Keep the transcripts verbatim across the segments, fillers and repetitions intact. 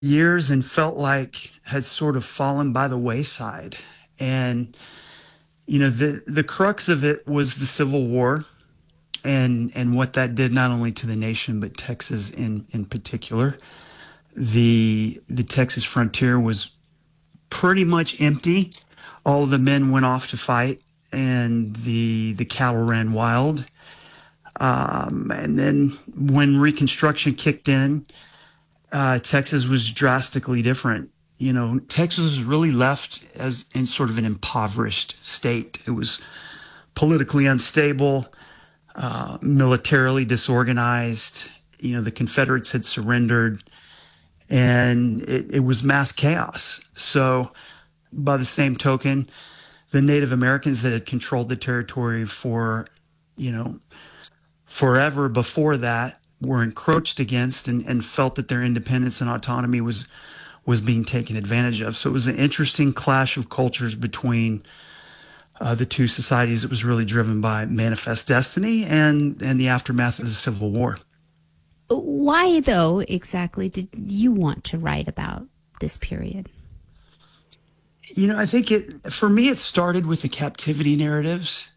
years and felt like had sort of fallen by the wayside. And, you know, the, the crux of it was the Civil War and, and what that did not only to the nation, but Texas in, in particular. The, the Texas frontier was pretty much empty. All of the men went off to fight and the, the cattle ran wild. Um, and then when Reconstruction kicked in, uh, Texas was drastically different. You know, Texas was really left as in sort of an impoverished state. It was politically unstable, uh, militarily disorganized. You know, the Confederates had surrendered, and it, it was mass chaos. So, by the same token, the Native Americans that had controlled the territory for, you know, forever before that were encroached against and, and felt that their independence and autonomy was was being taken advantage of. So it was an interesting clash of cultures between uh, the two societies. It was really driven by manifest destiny and and the aftermath of the Civil War. Why, though, exactly did you want to write about this period? You know, I think it for me it started with the captivity narratives,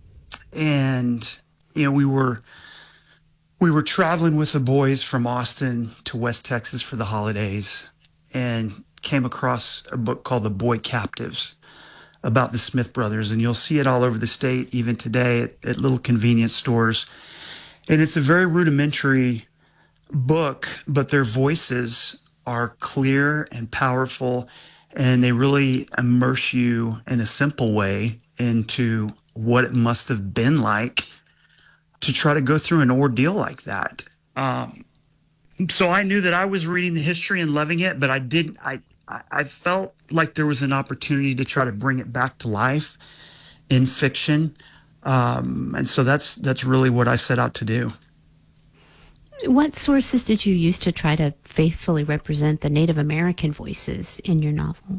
and you know we were we were traveling with the boys from Austin to West Texas for the holidays, and came across a book called The Boy Captives about the Smith brothers. And you'll see it all over the state, even today, at, at little convenience stores. And it's a very rudimentary book, but their voices are clear and powerful, and they really immerse you in a simple way into what it must have been like to try to go through an ordeal like that. Um, so I knew that I was reading the history and loving it, but I didn't. I I felt like there was an opportunity to try to bring it back to life in fiction, um, and so that's that's really what I set out to do. What sources did you use to try to faithfully represent the Native American voices in your novel?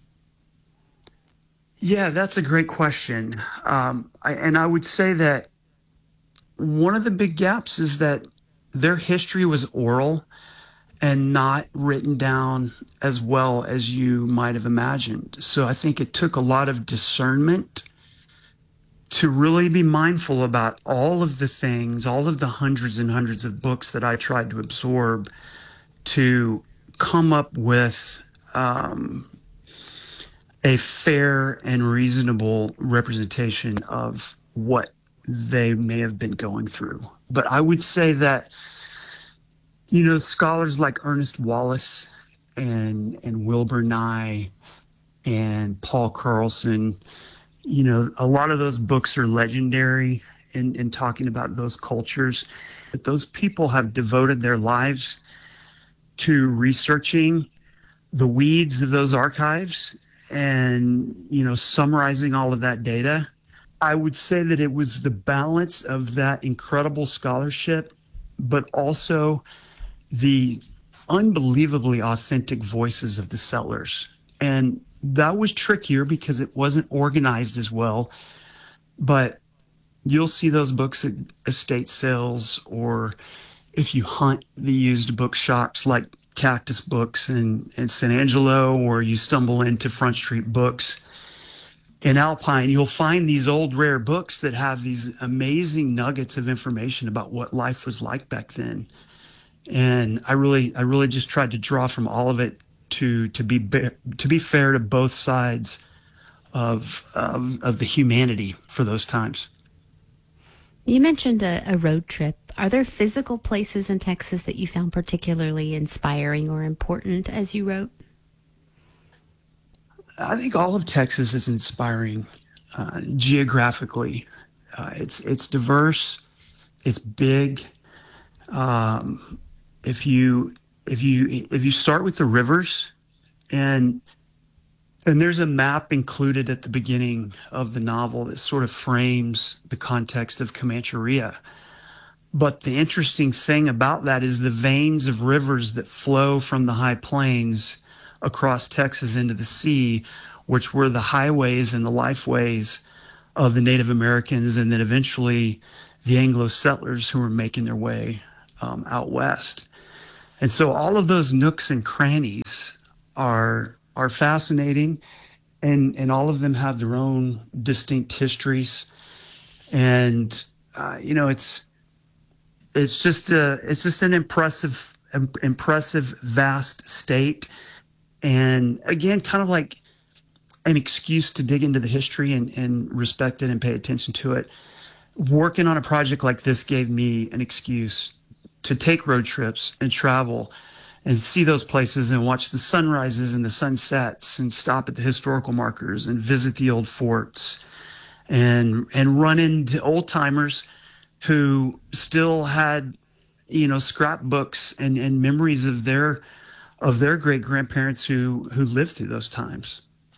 Yeah, that's a great question, um, I, and I would say that one of the big gaps is that their history was oral and not written down as well as you might have imagined. So I think it took a lot of discernment to really be mindful about all of the things, all of the hundreds and hundreds of books that I tried to absorb to come up with um, a fair and reasonable representation of what they may have been going through. But I would say that, you know, scholars like Ernest Wallace and and Wilbur Nye and Paul Carlson, you know, a lot of those books are legendary in, in talking about those cultures. But those people have devoted their lives to researching the weeds of those archives and, you know, summarizing all of that data. I would say that it was the balance of that incredible scholarship, but also the unbelievably authentic voices of the settlers. And that was trickier because it wasn't organized as well. But you'll see those books at estate sales, or if you hunt the used bookshops like Cactus Books in, in San Angelo, or you stumble into Front Street Books in Alpine, you'll find these old rare books that have these amazing nuggets of information about what life was like back then. And I really, I really just tried to draw from all of it to to be to be fair to both sides of of, of the humanity for those times. You mentioned a, a road trip. Are there physical places in Texas that you found particularly inspiring or important as you wrote? I think all of Texas is inspiring uh, geographically. Uh, it's it's diverse, it's big. Um, if you if you if you start with the rivers, and and there's a map included at the beginning of the novel that sort of frames the context of Comancheria. But the interesting thing about that is the veins of rivers that flow from the high plains across Texas into the sea, which were the highways and the lifeways of the Native Americans, and then eventually the Anglo settlers who were making their way um, out west. And so all of those nooks and crannies are are fascinating, and and all of them have their own distinct histories. And uh, you know, it's it's just a it's just an impressive impressive vast state, and again, kind of like an excuse to dig into the history and, and respect it and pay attention to it. Working on a project like this gave me an excuse to take road trips and travel and see those places and watch the sunrises and the sunsets and stop at the historical markers and visit the old forts and and run into old timers who still had, you know, scrapbooks and, and memories of their of their great grandparents who who lived through those times.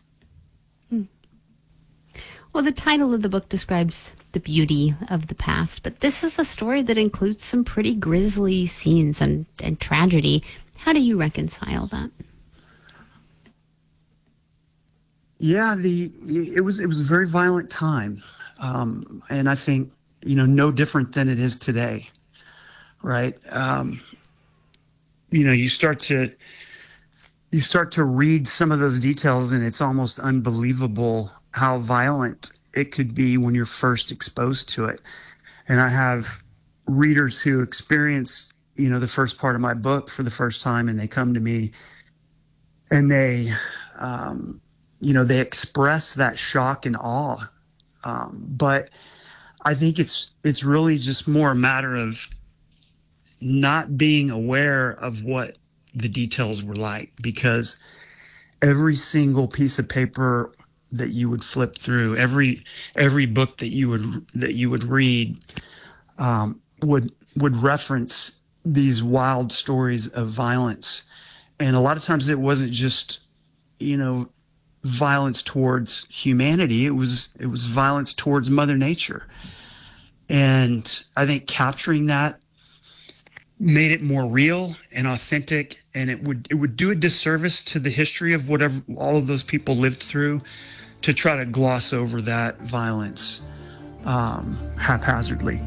Well, the title of the book describes the beauty of the past, but this is a story that includes some pretty grisly scenes and, and tragedy. How do you reconcile that? Yeah, the it was it was a very violent time, um, and I think, you know, no different than it is today, right? Um, you know, you start to you start to read some of those details, and it's almost unbelievable how violent it could be when you're first exposed to it. And I have readers who experience, you know, the first part of my book for the first time, and they come to me and they, um, you know, they express that shock and awe. Um, but I think it's it's really just more a matter of not being aware of what the details were like, because every single piece of paper that you would flip through, every every book that you would that you would read, um, would would reference these wild stories of violence. And a lot of times it wasn't just, you know, violence towards humanity. It was it was violence towards Mother Nature. And I think capturing that made it more real and authentic, and it would it would do a disservice to the history of whatever all of those people lived through to try to gloss over that violence um, haphazardly.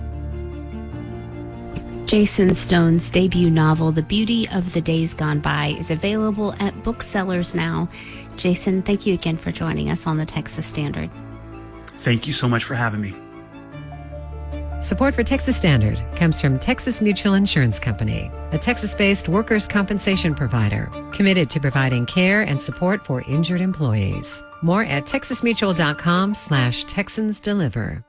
Jason Stone's debut novel, The Beauty of the Days Gone By, is available at booksellers now. Jason, thank you again for joining us on the Texas Standard. Thank you so much for having me. Support for Texas Standard comes from Texas Mutual Insurance Company, a Texas-based workers' compensation provider committed to providing care and support for injured employees. More at texasmutual.com slash Texans Deliver.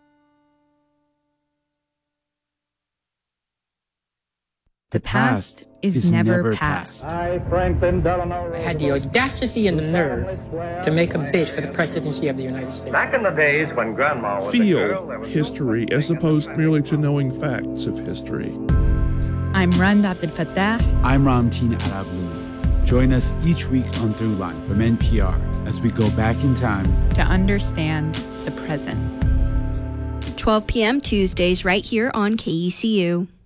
The past is never past. I, Franklin Delano, had the audacity and the nerve to make a bid for the presidency of the United States. Back in the days when Grandma was a girl, Feel there was history as opposed merely to knowing facts of history. I'm Rand Abdel Fattah. I'm Ramteen Arablouei. Join us each week on Throughline from N P R as we go back in time To understand the present. twelve p.m. Tuesdays right here on K E C U.